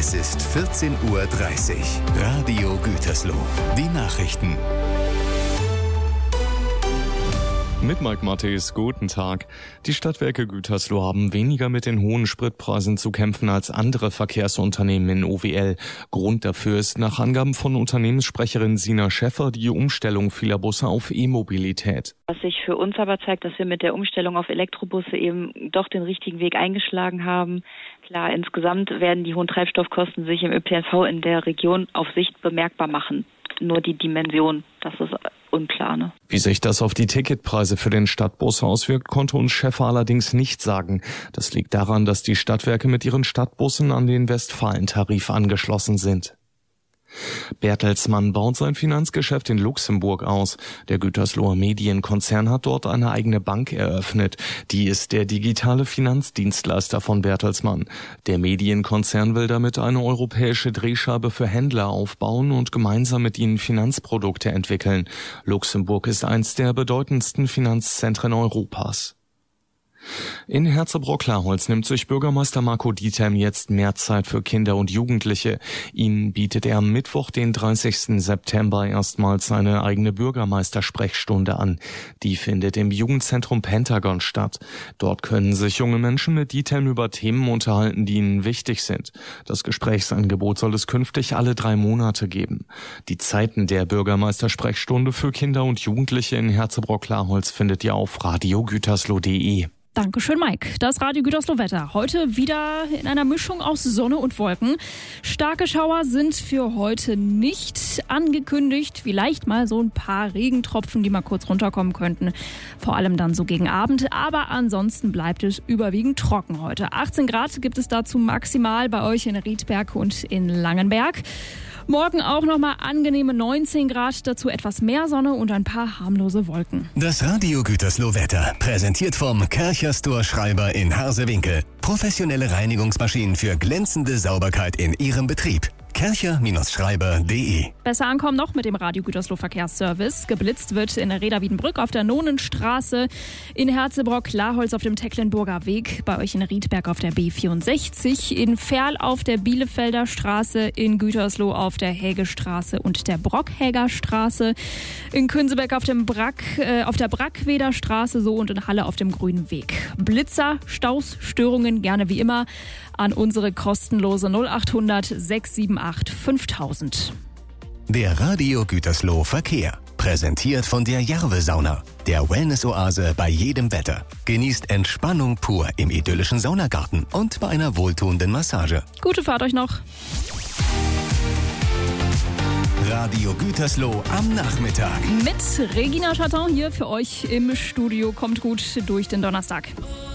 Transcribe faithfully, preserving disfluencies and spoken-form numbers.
Es ist vierzehn Uhr dreißig. Radio Gütersloh. Die Nachrichten. Mit Mike Mattis, guten Tag. Die Stadtwerke Gütersloh haben weniger mit den hohen Spritpreisen zu kämpfen als andere Verkehrsunternehmen in O W L. Grund dafür ist nach Angaben von Unternehmenssprecherin Sina Schäffer die Umstellung vieler Busse auf E-Mobilität. Was sich für uns aber zeigt, dass wir mit der Umstellung auf Elektrobusse eben doch den richtigen Weg eingeschlagen haben. Klar, insgesamt werden die hohen Treibstoffkosten sich im Ö P N V in der Region auf Sicht bemerkbar machen. Nur die Dimension, das ist unklar. Ne? Wie sich das auf die Ticketpreise für den Stadtbus auswirkt, konnte uns Schäffer allerdings nicht sagen. Das liegt daran, dass die Stadtwerke mit ihren Stadtbussen an den Westfalentarif angeschlossen sind. Bertelsmann baut sein Finanzgeschäft in Luxemburg aus. Der Gütersloher Medienkonzern hat dort eine eigene Bank eröffnet. Die ist der digitale Finanzdienstleister von Bertelsmann. Der Medienkonzern will damit eine europäische Drehscheibe für Händler aufbauen und gemeinsam mit ihnen Finanzprodukte entwickeln. Luxemburg ist eins der bedeutendsten Finanzzentren Europas. In Herzebrock-Klarholz nimmt sich Bürgermeister Marco Diethelm jetzt mehr Zeit für Kinder und Jugendliche. Ihnen bietet er am Mittwoch, den dreißigsten September, erstmals seine eigene Bürgermeistersprechstunde an. Die findet im Jugendzentrum Pentagon statt. Dort können sich junge Menschen mit Diethelm über Themen unterhalten, die ihnen wichtig sind. Das Gesprächsangebot soll es künftig alle drei Monate geben. Die Zeiten der Bürgermeistersprechstunde für Kinder und Jugendliche in Herzebrock-Klarholz findet ihr auf radio gütersloh punkt de. Dankeschön, Mike. Das Radio Gütersloh Wetter. Heute wieder in einer Mischung aus Sonne und Wolken. Starke Schauer sind für heute nicht angekündigt. Vielleicht mal so ein paar Regentropfen, die mal kurz runterkommen könnten. Vor allem dann so gegen Abend. Aber ansonsten bleibt es überwiegend trocken heute. achtzehn Grad gibt es dazu maximal bei euch in Riedberg und in Langenberg. Morgen auch nochmal angenehme neunzehn Grad, dazu etwas mehr Sonne und ein paar harmlose Wolken. Das Radio Gütersloh Wetter, präsentiert vom Kärcher Store Schreiber in Harsewinkel. Professionelle Reinigungsmaschinen für glänzende Sauberkeit in Ihrem Betrieb. Kärcher Schreiber punkt de. Besser ankommen noch mit dem Radio Gütersloh Verkehrsservice. Geblitzt wird in Reda-Wiedenbrück auf der Nonenstraße, in Herzebrock-Klarholz auf dem Tecklenburger Weg, bei euch in Riedberg auf der B vierundsechzig, in Verl auf der Bielefelder Straße, in Gütersloh auf der Hägestraße und der Brockhäger Straße, in Künsebeck auf dem Brack, äh, auf der Brackweder Straße so und in Halle auf dem Grünen Weg. Blitzer, Staus, Störungen gerne wie immer an unsere kostenlose null achthundert sechs sieben acht fünftausend. Der Radio Gütersloh Verkehr. Präsentiert von der Jarve-Sauna, der Wellness-Oase bei jedem Wetter. Genießt Entspannung pur im idyllischen Saunagarten und bei einer wohltuenden Massage. Gute Fahrt euch noch. Radio Gütersloh am Nachmittag. Mit Regina Chaton hier für euch im Studio. Kommt gut durch den Donnerstag.